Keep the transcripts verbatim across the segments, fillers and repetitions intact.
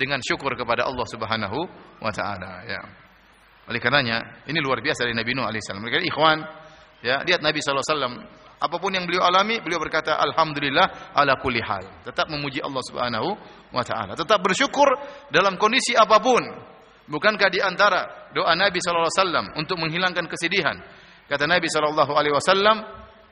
dengan syukur kepada Allah Subhanahu wa taala, ya. Oleh karenanya, ini luar biasa dari Nabi Nuh alaihissalam. Mereka ikhwan, ya, lihat Nabi sallallahu alaihi wasallam, apapun yang beliau alami, beliau berkata alhamdulillah ala kulli hal. Tetap memuji Allah Subhanahu wa taala, tetap bersyukur dalam kondisi apapun. Bukankah di antara doa Nabi sallallahu alaihi wasallam untuk menghilangkan kesedihan? Kata Nabi sallallahu alaihi wasallam,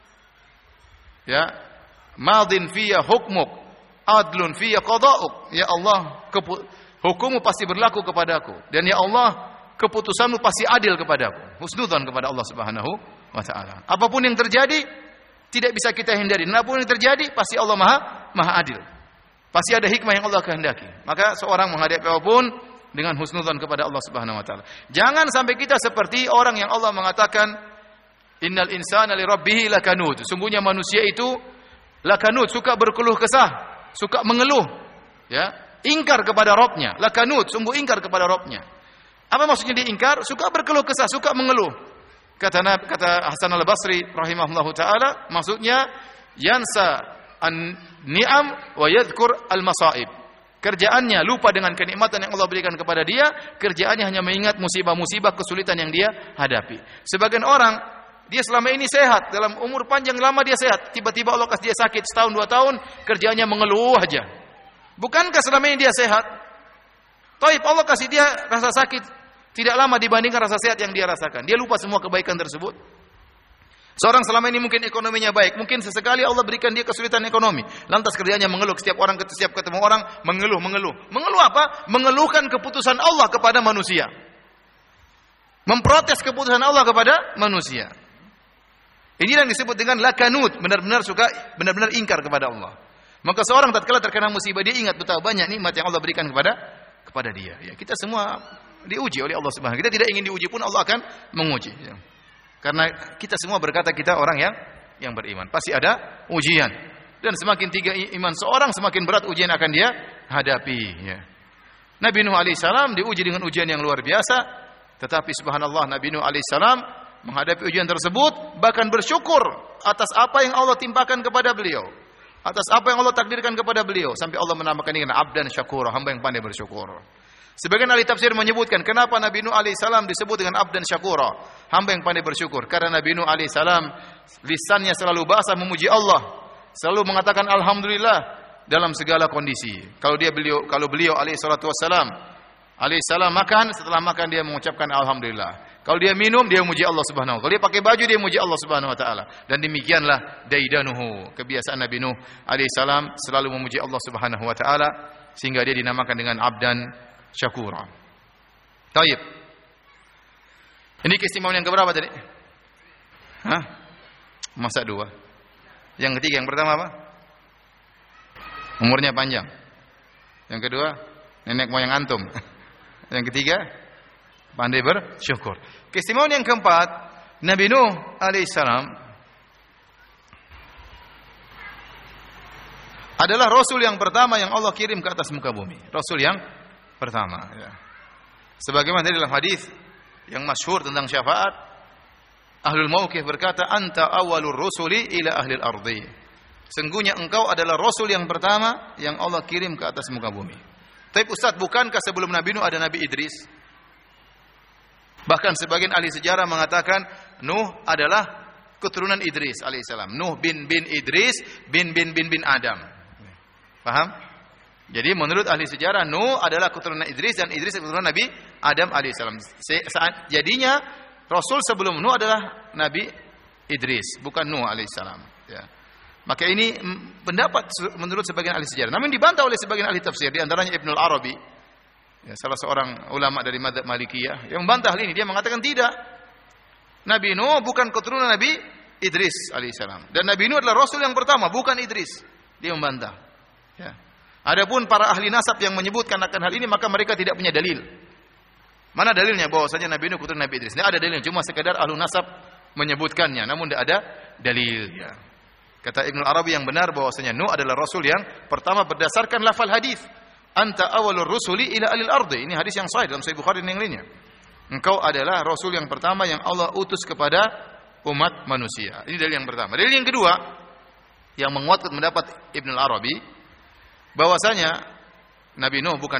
ya, madin fiyya hukmuk, adlun fiyya qada'uk. Ya Allah, hukummu pasti berlaku kepadaku, dan ya Allah, keputusanmu pasti adil kepadaku. Husnudzan kepada Allah Subhanahu wa taala. Apapun yang terjadi tidak bisa kita hindari. Apapun yang terjadi pasti Allah Maha Maha adil. Pasti ada hikmah yang Allah kehendaki. Maka seorang menghadapi apapun dengan husnudzan kepada Allah Subhanahu wa taala. Jangan sampai kita seperti orang yang Allah mengatakan innal insana li rabbih lakanud. Sungguhnya manusia itu lakanud, suka berkeluh kesah, suka mengeluh, ya, ingkar kepada Rabbnya. Lakanud, sungguh ingkar kepada Rabbnya. Apa maksudnya diingkar? Suka berkeluh kesah, suka mengeluh. Kata kata Hasan Al-Basri rahimahullahu taala, maksudnya yansa an-ni'am wa yadhkur al-masaib. Kerjaannya lupa dengan kenikmatan yang Allah berikan kepada dia, kerjaannya hanya mengingat musibah-musibah, kesulitan yang dia hadapi. Sebagian orang, dia selama ini sehat, dalam umur panjang lama dia sehat, tiba-tiba Allah kasih dia sakit setahun dua tahun, kerjaannya mengeluh aja. Bukankah selama ini dia sehat? Taib, Allah kasih dia rasa sakit tidak lama dibandingkan rasa sehat yang dia rasakan. Dia lupa semua kebaikan tersebut. Seorang selama ini mungkin ekonominya baik, mungkin sesekali Allah berikan dia kesulitan ekonomi, lantas kerjanya mengeluh, setiap orang setiap ketemu orang mengeluh, mengeluh. Mengeluh apa? Mengeluhkan keputusan Allah kepada manusia. Memprotes keputusan Allah kepada manusia. Ini yang disebut dengan lakanut, benar-benar suka, benar-benar ingkar kepada Allah. Maka seorang tatkala terkena musibah, dia ingat betapa banyak nikmat yang Allah berikan kepada kepada dia. Ya, kita semua diuji oleh Allah Subhanahu wa taala. Kita tidak ingin diuji pun Allah akan menguji, ya. Karena kita semua berkata kita orang yang yang beriman. Pasti ada ujian. Dan semakin tinggi iman seorang, semakin berat ujian akan dia hadapi, ya. Nabi Nuh alaihissalam diuji dengan ujian yang luar biasa, tetapi subhanallah Nabi Nuh alaihissalam menghadapi ujian tersebut bahkan bersyukur atas apa yang Allah timpakan kepada beliau, atas apa yang Allah takdirkan kepada beliau, sampai Allah menamakan ini abdan syakura, hamba yang pandai bersyukur. Sebagian ahli tafsir menyebutkan kenapa Nabi Nuh alaihissalam disebut dengan abdan syakura, hamba yang pandai bersyukur, karena Nabi Nuh alaihissalam lisannya selalu basah memuji Allah, selalu mengatakan alhamdulillah dalam segala kondisi. Kalau dia beliau kalau beliau alaihissalatu wassalam alaihissalam makan, setelah makan dia mengucapkan alhamdulillah. Kalau dia minum, dia memuji Allah Subhanahu wa taala. Kalau dia pakai baju, dia memuji Allah Subhanahu wa taala. Dan demikianlah daidanuhu, kebiasaan Nabi Nuh alaihissalam selalu memuji Allah Subhanahu wa taala, sehingga dia dinamakan dengan abdan syakura. Taib. Ini keistimewaan yang keberapa tadi? Hah? Masa dua. Yang ketiga, yang pertama apa? Umurnya panjang. Yang kedua, nenek moyang antum. Yang ketiga, pandai bersyukur. Keistimewaan yang keempat, Nabi Nuh alaihissalam adalah Rasul yang pertama yang Allah kirim ke atas muka bumi. Rasul yang pertama, ya. Sebagaimana dalam hadis yang masyhur tentang syafaat, Ahlul Mauqif berkata, anta awwalur rusuli ila ahlil ardi. Sungguhnya engkau adalah Rasul yang pertama yang Allah kirim ke atas muka bumi. Tapi Ustaz, bukankah sebelum Nabi Nuh ada Nabi Idris? Bahkan sebagian ahli sejarah mengatakan Nuh adalah keturunan Idris alaihissalam. Nuh bin bin Idris bin bin bin bin Adam. Paham? Jadi menurut ahli sejarah Nuh adalah keturunan Idris dan Idris keturunan Nabi Adam alaihissalam. Saat jadinya Rasul sebelum Nuh adalah Nabi Idris, bukan Nuh alaihissalam, ya. Maka ini pendapat menurut sebagian ahli sejarah. Namun dibantah oleh sebagian ahli tafsir, di antaranya Ibnul Arabi, ya, salah seorang ulama dari mazhab Malikiyah, yang membantah hal ini. Dia mengatakan tidak. Nabi Nuh bukan keturunan Nabi Idris alaihissalam. Dan Nabi Nuh adalah Rasul yang pertama, bukan Idris. Dia membantah. Ya. Adapun para ahli nasab yang menyebutkan akan hal ini, maka mereka tidak punya dalil. Mana dalilnya bahwasanya Nabi Nuh keturunan Nabi Idris? Tidak ada dalilnya, cuma sekedar ahli nasab menyebutkannya, namun tidak ada dalil. Ya. Kata Ibnu Arabi yang benar bahwasanya Nuh adalah Rasul yang pertama berdasarkan lafal hadis. Anta awalur rusuli ila alil ardi. Ini hadis yang sahih dalam Sahih Bukhari dan yang lainnya. Engkau adalah Rasul yang pertama yang Allah utus kepada umat manusia. Ini dalil yang pertama. Dalil yang kedua yang menguatkan pendapat Ibnu Arabi bahwasanya Nabi Nuh bukan